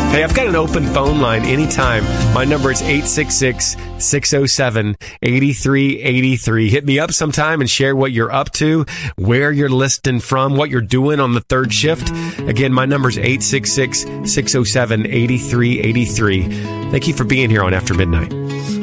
Hey, I've got an open phone line anytime. My number is 866-607-8383. Hit me up sometime and share what you're up to, where you're listening from, what you're doing on the third shift. Again, my number is 866-607-8383. Thank you for being here on After Midnight.